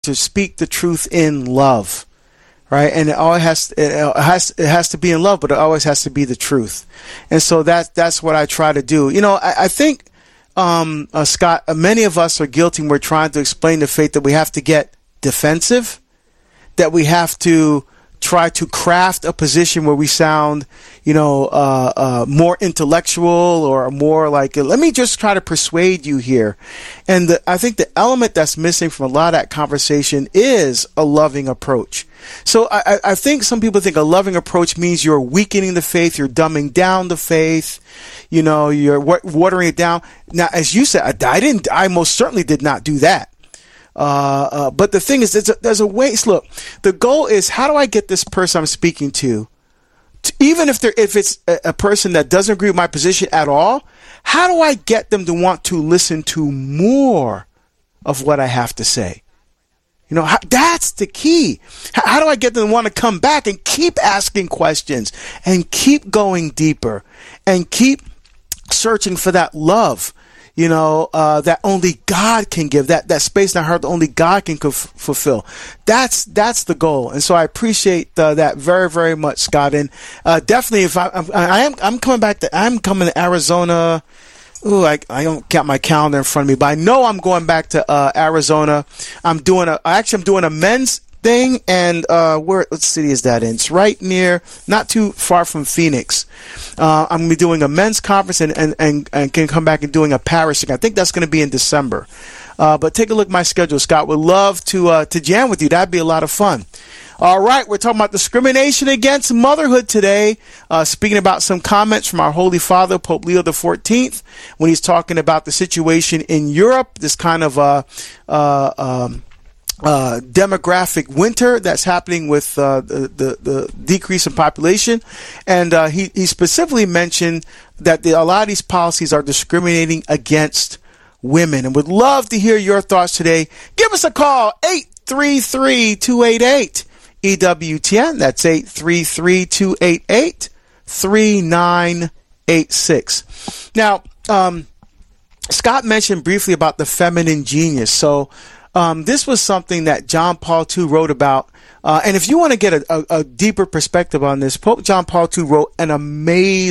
to speak the truth in love, right? And it has to be in love, but it always has to be the truth. And so that's what I try to do. I think, Scott, many of us are guilty when we're trying to explain the faith that we have to get defensive, that we have to try to craft a position where we sound, more intellectual or more like, let me just try to persuade you here. And I think the element that's missing from a lot of that conversation is a loving approach. So I think some people think a loving approach means you're weakening the faith, you're dumbing down the faith, you're watering it down. Now, as you said, I most certainly did not do that. But the thing is, there's a way. Look, the goal is, how do I get this person I'm speaking to even if it's a person that doesn't agree with my position at all, how do I get them to want to listen to more of what I have to say? That's the key. How do I get them to want to come back and keep asking questions and keep going deeper and keep searching for that love? That only God can give, that space in our heart that only God can fulfill. That's the goal. And so I appreciate that very, very much, Scott. And definitely, if I'm coming to Arizona. Ooh, I don't got my calendar in front of me, but I know I'm going back to Arizona. I'm doing a men's thing, and what city is that in? It's right near, not too far from Phoenix. I'm going to be doing a men's conference and can come back and doing a parish thing. I think that's going to be in December. But take a look at my schedule, Scott. Would love to jam with you. That'd be a lot of fun. All right, we're talking about discrimination against motherhood today, speaking about some comments from our Holy Father, Pope Leo XIV, when he's talking about the situation in Europe, this kind of demographic winter that's happening with the decrease in population. And he specifically mentioned that a lot of these policies are discriminating against women. And would love to hear your thoughts today. Give us a call, 833-288. EWTN, that's 833-288-3986. Now, Scott mentioned briefly about the feminine genius. So this was something that John Paul II wrote about. And if you want to get a deeper perspective on this, Pope John Paul II wrote an amazing